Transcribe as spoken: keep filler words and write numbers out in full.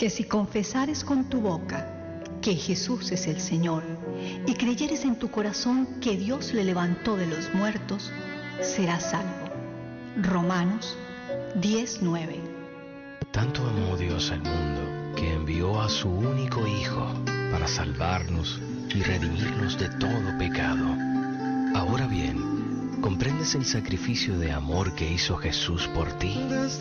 que si confesares con tu boca que Jesús es el Señor y creyeres en tu corazón que Dios le levantó de los muertos, serás salvo. Romanos diez nueve. Tanto amó Dios al mundo que envió a su único Hijo para salvarnos y redimirnos de todo pecado. Ahora bien, ¿comprendes el sacrificio de amor que hizo Jesús por ti?